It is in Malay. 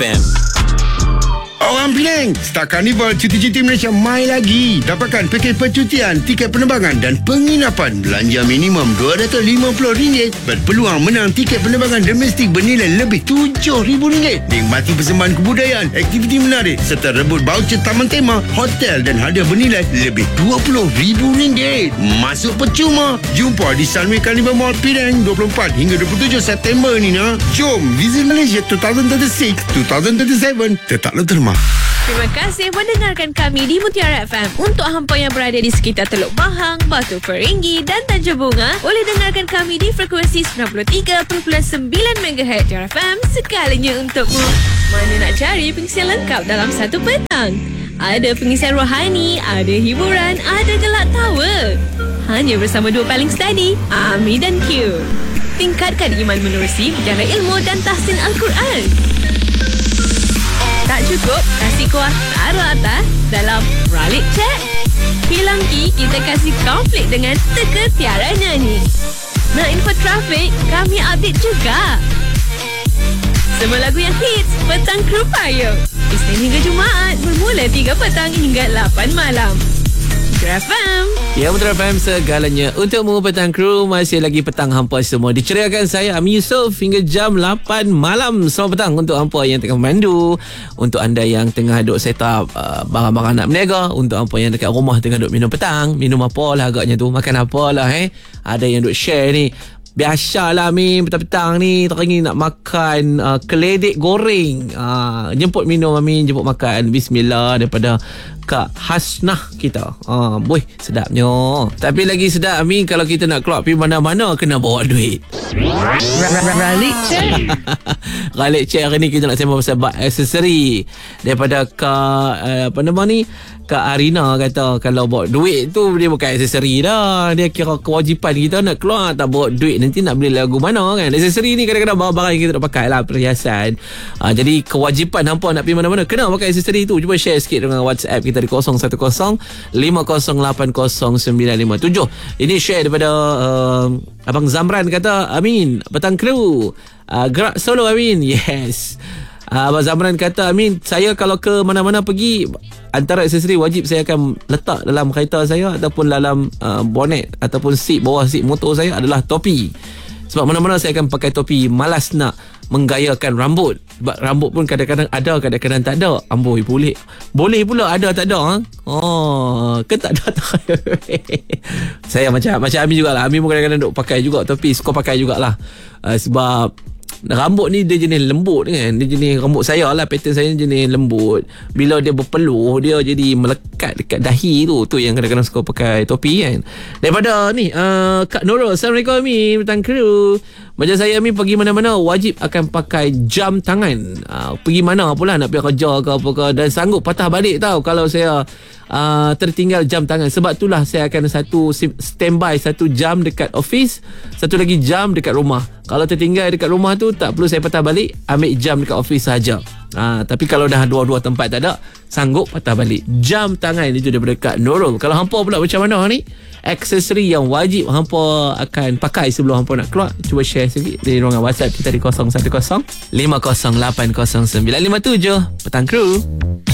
FM. Orang Penang, Star Carnival Cuti-Cuti Malaysia mai lagi. Dapatkan pakej percutian, tiket penerbangan dan penginapan. Belanja minimum RM250. Berpeluang menang tiket penerbangan domestik bernilai lebih RM7,000. Nikmati persembahan kebudayaan, aktiviti menarik serta rebut voucher taman tema, hotel dan hadiah bernilai lebih RM20,000. Masuk percuma. Jumpa di Sunway Carnival Mall Penang 24 hingga 27 September ni nah. Jom visit Malaysia 2036, 2037. Tetaplah terma. Terima kasih mendengarkan kami di Mutiara FM. Untuk hampa yang berada di sekitar Teluk Bahang, Batu Ferringhi dan Tanjung Bunga, boleh dengarkan kami di frekuensi 93.9 MHz Mutiara FM segalanya untukmu. Mana nak cari pengisian lengkap dalam satu petang? Ada pengisian rohani, ada hiburan, ada gelak tawa. Hanya bersama dua paling steady, Ami dan Q. Tingkatkan iman menerusi bicara ilmu dan tahsin Al-Quran. Tak cukup, kasih kuah taruh atas dalam Ralik Chat. Hilang kita kasih konflik dengan teka tiara nyanyi. Nak info trafik, kami update juga. Semua lagu yang hits, Petang Kru Payo. Isnin hingga Jumaat, bermula 3 petang hingga 8 malam. FM. Ya, Mutiara FM segalanya untukmu. Petang Kru masih lagi petang hampa semua. Diceriakan saya Ami Yusof hingga jam 8 malam. Selamat petang untuk hampa yang tengah memandu, untuk anda yang tengah duk set up barang-barang nak berniaga, untuk hampa yang dekat rumah tengah duk minum petang. Minum apalah agaknya tu, makan apalah Ada yang duk share ni. Biasalah Amin, petang-petang ni teringin nak makan keledek goreng. Jemput minum Amin, jemput makan. Bismillah daripada Kak Hasnah kita. Boy, sedapnya. Tapi lagi sedap Amin kalau kita nak keluar pergi mana-mana kena bawa duit. Ralik Chat. Ralik Chat hari ni kita nak sembang pasal bag aksesori. Daripada Kak Kak Arina kata kalau bawa duit tu dia bukan aksesori dah. Dia kira kewajipan kita nak keluar, tak bawa duit nanti nak beli lagu mana kan. Aksesori ni kadang-kadang barang-barang yang kita nak pakai lah, perhiasan. Jadi kewajipan hampa nak pergi mana-mana kena pakai aksesori tu. Cuba share sikit dengan WhatsApp kita di 010-508-0957. Ini share daripada Abang Zamran kata, Amin, petang kru, gerak solo Amin. Yes. Abang Zamran kata, Amin, saya kalau ke mana-mana pergi, antara aksesori wajib saya akan letak dalam kereta saya ataupun dalam bonet ataupun seat, bawah seat motor saya adalah topi. Sebab mana-mana saya akan pakai topi. Malas nak menggayakan rambut. Sebab rambut pun kadang-kadang ada, kadang-kadang tak ada. Amboi, boleh pula ada tak ada. Ke tak ada. Saya macam Ami jugalah. Ami pun kadang-kadang duk pakai juga topi. Suka pakai jugalah. Sebab rambut ni dia jenis lembut kan. Dia jenis rambut saya lah, pattern saya jenis lembut. Bila dia berpeluh, dia jadi melekat dekat dahi tu. Tu yang kadang-kadang suka pakai topi kan. Daripada ni Kak Nurul, Assalamualaikum Amin, petang kru. Macam saya Amin pergi mana-mana wajib akan pakai jam tangan. Pergi mana pula nak pergi kerja ke apa ke, dan sanggup patah balik tau kalau saya tertinggal jam tangan. Sebab itulah saya akan standby 1 jam dekat office, 1 lagi jam dekat rumah. Kalau tertinggal dekat rumah tu tak perlu saya patah balik, ambil jam dekat office saja. Tapi kalau dah dua-dua tempat tak ada, sanggup patah balik. Jam tangan itu daripada Kak Nurul. Kalau hampa pula macam mana ni? Aksesori yang wajib hampa akan pakai sebelum hampa nak keluar, cuba share sikit di ruangan WhatsApp kita di 010-5080957. Petang Kru.